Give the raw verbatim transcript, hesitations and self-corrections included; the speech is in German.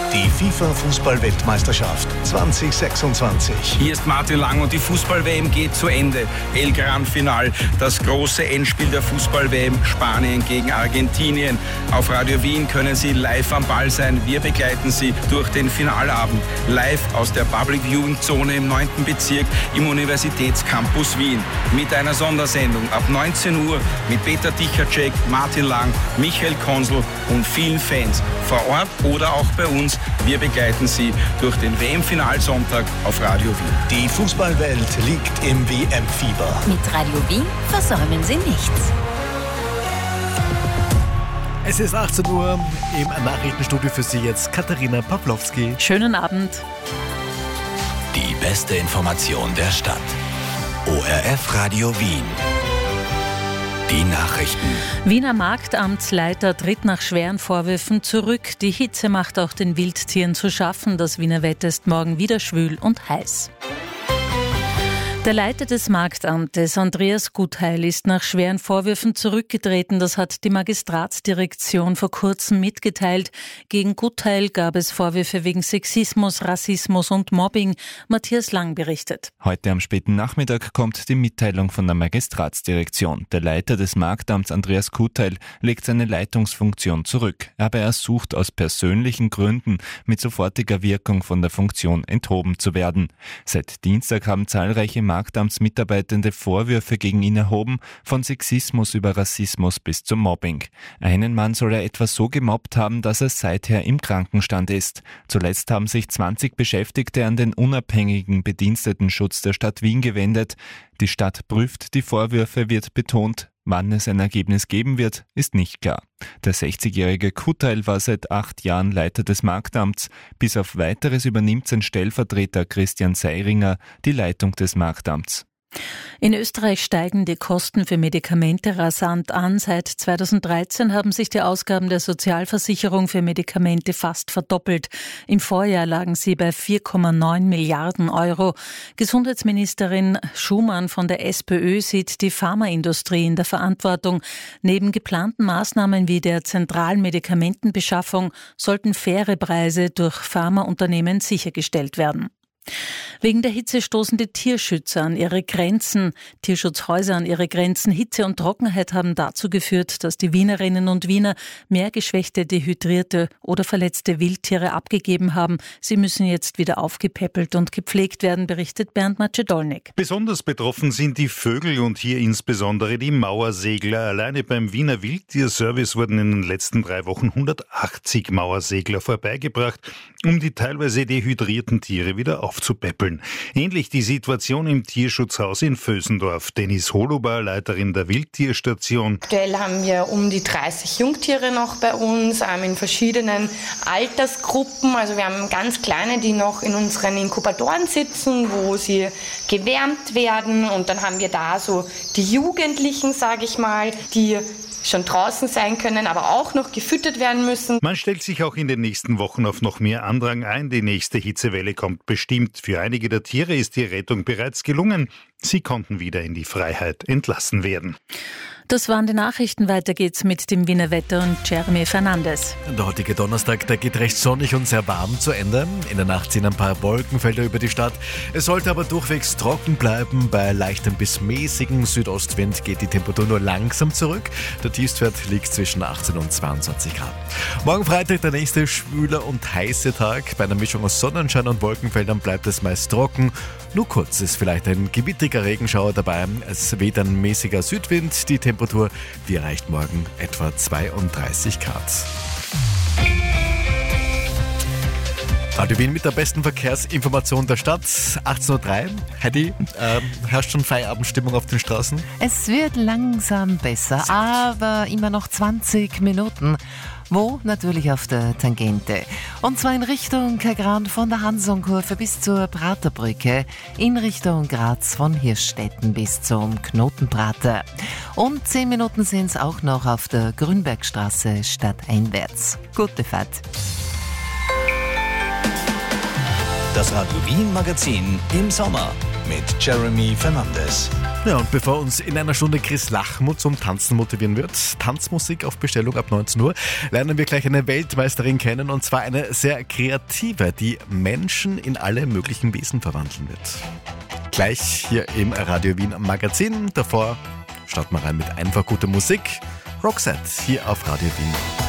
Die FIFA-Fußball-Weltmeisterschaft zwanzig sechsundzwanzig. Hier ist Martin Lang und die Fußball-W M geht zu Ende. El Gran Final, das große Endspiel der Fußball-W M, Spanien gegen Argentinien. Auf Radio Wien können Sie live am Ball sein. Wir begleiten Sie durch den Finalabend. Live aus der Public Viewing Zone im neunten Bezirk im Universitätscampus Wien. Mit einer Sondersendung ab neunzehn Uhr mit Peter Dichacek, Martin Lang, Michael Konsel und vielen Fans. Vor Ort oder auch bei uns. Wir begleiten Sie durch den W M-Finalsonntag auf Radio Wien. Die Fußballwelt liegt im W M-Fieber. Mit Radio Wien versäumen Sie nichts. Es ist achtzehn Uhr, im Nachrichtenstudio für Sie jetzt Katharina Pawlowski. Schönen Abend. Die beste Information der Stadt. O R F Radio Wien. Die Nachrichten. Wiener Marktamtsleiter tritt nach schweren Vorwürfen zurück. Die Hitze macht auch den Wildtieren zu schaffen. Das Wiener Wetter ist morgen wieder schwül und heiß. Der Leiter des Marktamtes, Andreas Gutheil, ist nach schweren Vorwürfen zurückgetreten. Das hat die Magistratsdirektion vor kurzem mitgeteilt. Gegen Gutheil gab es Vorwürfe wegen Sexismus, Rassismus und Mobbing. Matthias Lang berichtet. Heute am späten Nachmittag kommt die Mitteilung von der Magistratsdirektion. Der Leiter des Marktamts, Andreas Gutheil, legt seine Leitungsfunktion zurück. Aber er sucht aus persönlichen Gründen mit sofortiger Wirkung von der Funktion enthoben zu werden. Seit Dienstag haben zahlreiche Marktamtsmitarbeitende Vorwürfe gegen ihn erhoben, von Sexismus über Rassismus bis zum Mobbing. Einen Mann soll er etwa so gemobbt haben, dass er seither im Krankenstand ist. Zuletzt haben sich zwanzig Beschäftigte an den unabhängigen Bedienstetenschutz der Stadt Wien gewendet. Die Stadt prüft die Vorwürfe, wird betont. Wann es ein Ergebnis geben wird, ist nicht klar. Der sechzigjährige Gutheil war seit acht Jahren Leiter des Marktamts. Bis auf Weiteres übernimmt sein Stellvertreter Christian Seiringer die Leitung des Marktamts. In Österreich steigen die Kosten für Medikamente rasant an. Seit zweitausenddreizehn haben sich die Ausgaben der Sozialversicherung für Medikamente fast verdoppelt. Im Vorjahr lagen sie bei vier Komma neun Milliarden Euro. Gesundheitsministerin Schumann von der SPÖ sieht die Pharmaindustrie in der Verantwortung. Neben geplanten Maßnahmen wie der zentralen Medikamentenbeschaffung sollten faire Preise durch Pharmaunternehmen sichergestellt werden. Wegen der Hitze stoßen die Tierschützer an ihre Grenzen, Tierschutzhäuser an ihre Grenzen. Hitze und Trockenheit haben dazu geführt, dass die Wienerinnen und Wiener mehr geschwächte, dehydrierte oder verletzte Wildtiere abgegeben haben. Sie müssen jetzt wieder aufgepäppelt und gepflegt werden, berichtet Bernd Macedolnik. Besonders betroffen sind die Vögel und hier insbesondere die Mauersegler. Alleine beim Wiener Wildtierservice wurden in den letzten drei Wochen hundertachtzig Mauersegler vorbeigebracht, um die teilweise dehydrierten Tiere wieder aufzupäppeln. Ähnlich die Situation im Tierschutzhaus in Vösendorf. Dennis Holuber, Leiterin der Wildtierstation. Aktuell haben wir um die dreißig Jungtiere noch bei uns, in verschiedenen Altersgruppen. Also wir haben ganz kleine, die noch in unseren Inkubatoren sitzen, wo sie gewärmt werden. Und dann haben wir da so die Jugendlichen, sage ich mal, die schon draußen sein können, aber auch noch gefüttert werden müssen. Man stellt sich auch in den nächsten Wochen auf noch mehr Andrang ein. Die nächste Hitzewelle kommt bestimmt. Für einige der Tiere ist die Rettung bereits gelungen. Sie konnten wieder in die Freiheit entlassen werden. Das waren die Nachrichten. Weiter geht's mit dem Wiener Wetter und Jeremy Fernandes. Der heutige Donnerstag, der geht recht sonnig und sehr warm zu Ende. In der Nacht ziehen ein paar Wolkenfelder über die Stadt. Es sollte aber durchwegs trocken bleiben. Bei leichtem bis mäßigem Südostwind geht die Temperatur nur langsam zurück. Der Tiefstwert liegt zwischen achtzehn und zweiundzwanzig Grad. Morgen Freitag der nächste schwüler und heiße Tag. Bei einer Mischung aus Sonnenschein und Wolkenfeldern bleibt es meist trocken. Nur kurz ist vielleicht ein gewittriger Regenschauer dabei. Es weht ein mäßiger Südwind. Die Temperatur, die erreicht morgen etwa zweiunddreißig Grad. Radio Wien mit der besten Verkehrsinformation der Stadt. achtzehn Uhr drei. Heidi, ähm, herrscht schon Feierabendstimmung auf den Straßen? Es wird langsam besser, aber immer noch zwanzig Minuten. Wo? Natürlich auf der Tangente. Und zwar in Richtung Kagran von der Hansonkurve bis zur Praterbrücke, in Richtung Graz von Hirschstetten bis zum Knotenprater. Und zehn Minuten sind es auch noch auf der Grünbergstraße stadteinwärts. Gute Fahrt. Das Radio Wien Magazin im Sommer mit Jeremy Fernandes. Ja, und bevor uns in einer Stunde Chris Lachmuth zum Tanzen motivieren wird, Tanzmusik auf Bestellung ab neunzehn Uhr, lernen wir gleich eine Weltmeisterin kennen, und zwar eine sehr kreative, die Menschen in alle möglichen Wesen verwandeln wird. Gleich hier im Radio Wien Magazin. Davor starten wir rein mit einfach guter Musik. Roxette hier auf Radio Wien.